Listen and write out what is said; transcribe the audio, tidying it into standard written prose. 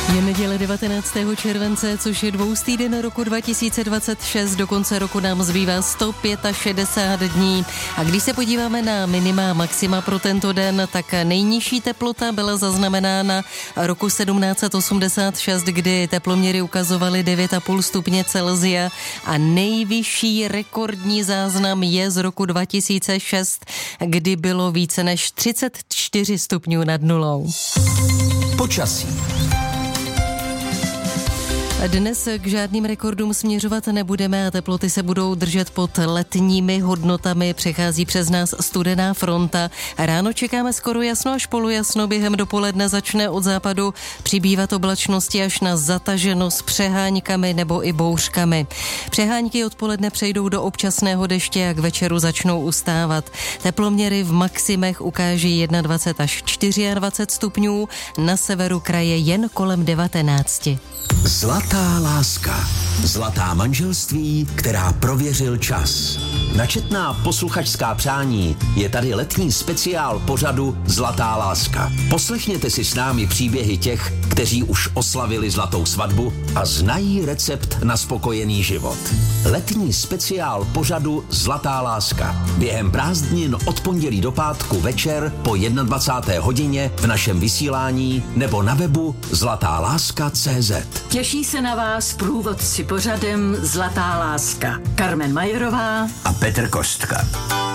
Je neděle 19. července, což je 200. den roku 2026. Do konce roku nám zbývá 165 dní. A když se podíváme na minima a maxima pro tento den, tak nejnižší teplota byla zaznamenána roku 1786, kdy teploměry ukazovaly 9,5 stupně Celsia a nejvyšší rekordní záznam je z roku 2006, kdy bylo více než 34 stupňů nad nulou. Počasí. Dnes k žádným rekordům směřovat nebudeme a teploty se budou držet pod letními hodnotami. Přechází přes nás studená fronta. Ráno čekáme skoro jasno až polojasno. Během dopoledne začne od západu přibývat oblačnosti až na zataženo s přeháňkami nebo i bouřkami. Přehánky odpoledne přejdou do občasného deště a k večeru začnou ustávat. Teploměry v maximech ukáží 21 až 24 stupňů, na severu kraje jen kolem 19. Zlatá láska. Zlatá manželství, která prověřil čas. Na četná posluchačská přání je tady letní speciál pořadu Zlatá láska. Poslechněte si s námi příběhy těch, kteří už oslavili zlatou svatbu a znají recept na spokojený život. Letní speciál pořadu Zlatá láska. Během prázdnin od pondělí do pátku večer po 21. hodině v našem vysílání nebo na webu zlatáláska.cz. Těší se na vás průvodci pořadem Zlatá láska. Carmen Majerová a Petr Kostka.